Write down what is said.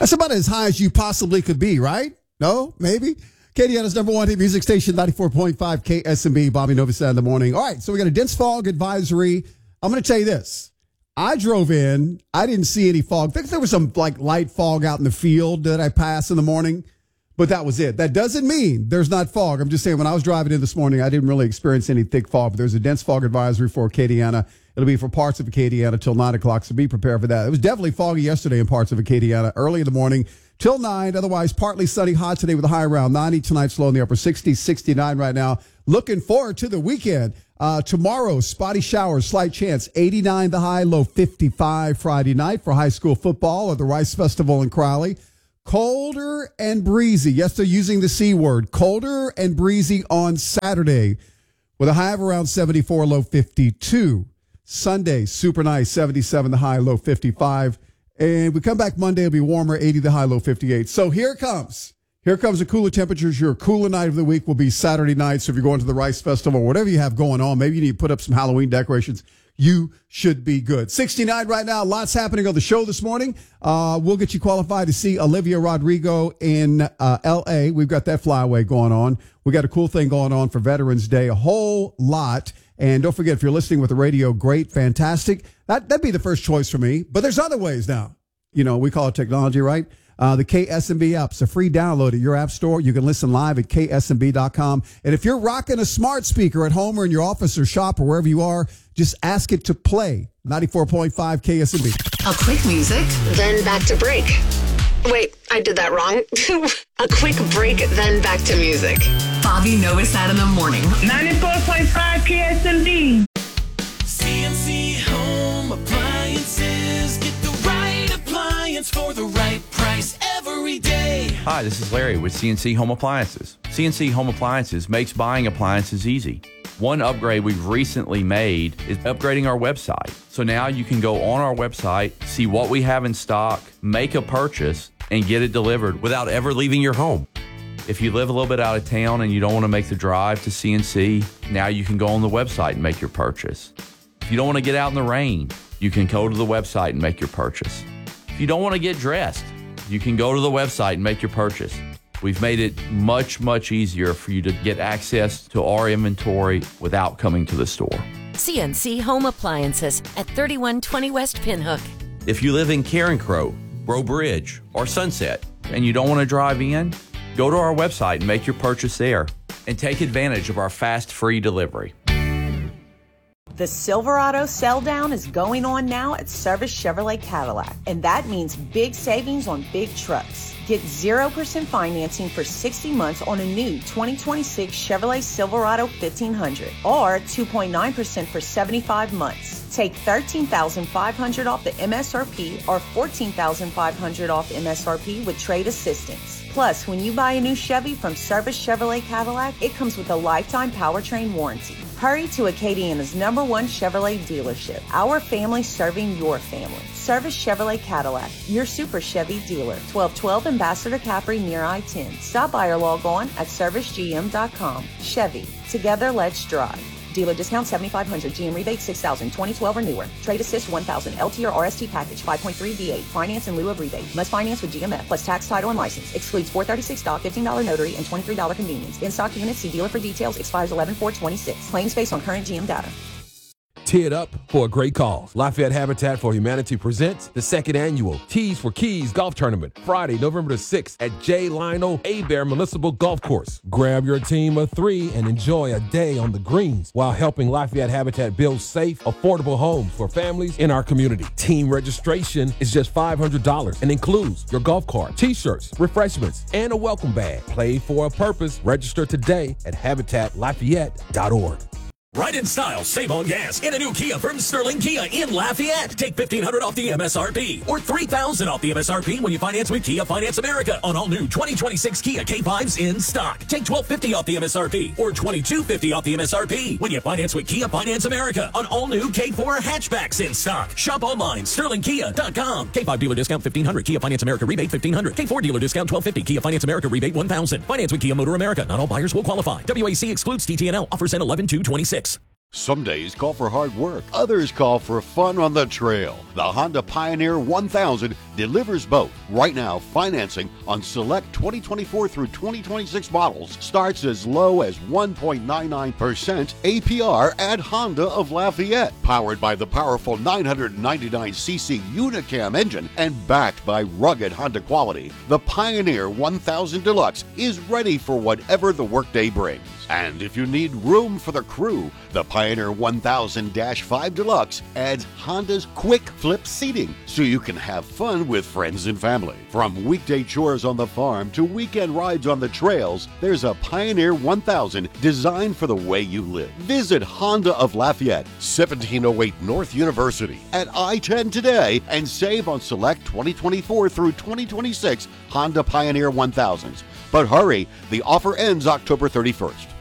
That's about as high as you possibly could be, right? No? Maybe? Acadiana's number one hit music station, 94.5 KSMB, Bobby Novosad in the morning. All right, so we got a dense fog advisory. I'm going to tell you this. I drove in. I didn't see any fog. I think there was some light fog out in the field that I passed in the morning, but that was it. That doesn't mean there's not fog. I'm just saying when I was driving in this morning, I didn't really experience any thick fog, but there's a dense fog advisory for Acadiana. It'll be for parts of Acadiana till 9 o'clock, so be prepared for that. It was definitely foggy yesterday in parts of Acadiana, early in the morning till 9. Otherwise, partly sunny, hot today with a high around 90. Tonight's low in the upper 60s, 69 right now. Looking forward to the weekend. Tomorrow, spotty showers, slight chance, 89 the high, low 55 Friday night for high school football at the Rice Festival in Crowley. Colder and breezy. Yes, they're using the C word. Colder and breezy on Saturday with a high of around 74, low 52. Sunday, super nice, 77 the high, low 55. And we come back Monday, it'll be warmer, 80 the high, low 58. So here it comes. Here comes the cooler temperatures. Your cooler night of the week will be Saturday night. So if you're going to the Rice Festival, whatever you have going on, maybe you need to put up some Halloween decorations. You should be good. 69 right now. Lots happening on the show this morning. We'll get you qualified to see Olivia Rodrigo in L.A. We've got that flyaway going on. We got a cool thing going on for Veterans Day. A whole lot. And don't forget, if you're listening with the radio, great, fantastic. That'd be the first choice for me. But there's other ways now. You know, we call it technology, right? The KSMB app. It's a free download at your app store. You can listen live at ksmb.com. And if you're rocking a smart speaker at home or in your office or shop or wherever you are, just ask it to play 94.5 KSMB. A quick music, then back to break. Wait, I did that wrong. A quick break, then back to music. Bobby Novosad in the morning. 94.5 KSMB. CNC Home Appliances. Get the right appliance for the right price every day. Hi, this is Larry with CNC Home Appliances. CNC Home Appliances makes buying appliances easy. One upgrade we've recently made is upgrading our website. So now you can go on our website, see what we have in stock, make a purchase, and get it delivered without ever leaving your home. If you live a little bit out of town and you don't want to make the drive to CNC, now you can go on the website and make your purchase. If you don't want to get out in the rain, you can go to the website and make your purchase. If you don't want to get dressed, you can go to the website and make your purchase. We've made it much, much easier for you to get access to our inventory without coming to the store. CNC Home Appliances at 3120 West Pinhook. If you live in Carencro, Breaux Bridge, or Sunset, and you don't want to drive in, go to our website and make your purchase there, and take advantage of our fast, free delivery. The Silverado sell down is going on now at Service Chevrolet Cadillac, and that means big savings on big trucks. Get 0% financing for 60 months on a new 2026 Chevrolet Silverado 1500 or 2.9% for 75 months. Take $13,500 off the MSRP or $14,500 off MSRP with trade assistance. Plus, when you buy a new Chevy from Service Chevrolet Cadillac, it comes with a lifetime powertrain warranty. Hurry to Acadiana's #1 Chevrolet dealership. Our family serving your family. Service Chevrolet Cadillac, your super Chevy dealer. 1212 Ambassador Capri near I-10. Stop by or log on at servicegm.com. Chevy, together let's drive. Dealer discount $7,500, GM rebate $6,000, 2012 or newer. Trade assist $1,000, LT or RST package 5.3 V8. Finance in lieu of rebate. Must finance with GMF plus tax, title, and license. Excludes $436 stock, $15 notary, and $23 convenience. In stock units, see dealer for details. Expires 11/4/26. Claims based on current GM data. Tee it up for a great cause. Lafayette Habitat for Humanity presents the second annual Tees for Keys Golf Tournament, Friday, November the 6th at J. Lionel Hebert Municipal Golf Course. Grab your team of 3 and enjoy a day on the greens while helping Lafayette Habitat build safe, affordable homes for families in our community. Team registration is just $500 and includes your golf cart, t-shirts, refreshments, and a welcome bag. Play for a purpose. Register today at habitatlafayette.org. Ride in style, save on gas in a new Kia from Sterling Kia in Lafayette. Take $1,500 off the MSRP or $3,000 off the MSRP when you finance with Kia Finance America on all new 2026 Kia K5s in stock. Take $1,250 off the MSRP or $2,250 off the MSRP when you finance with Kia Finance America on all new K4 hatchbacks in stock. Shop online, sterlingkia.com. K5 dealer discount $1,500, Kia Finance America rebate $1,500. K4 dealer discount $1,250, Kia Finance America rebate $1,000. Finance with Kia Motor America. Not all buyers will qualify. WAC excludes TTNL. Offers end 11/2/26. Some days call for hard work, others call for fun on the trail. The Honda Pioneer 1000 delivers both. Right now, financing on select 2024 through 2026 models starts as low as 1.99% APR at Honda of Lafayette. Powered by the powerful 999cc Unicam engine and backed by rugged Honda quality, the Pioneer 1000 Deluxe is ready for whatever the workday brings. And if you need room for the crew, the Pioneer 1000-5 Deluxe adds Honda's quick flip seating so you can have fun with friends and family. From weekday chores on the farm to weekend rides on the trails, there's a Pioneer 1000 designed for the way you live. Visit Honda of Lafayette, 1708 North University at I-10 today and save on select 2024 through 2026 Honda Pioneer 1000s. But hurry, the offer ends October 31st.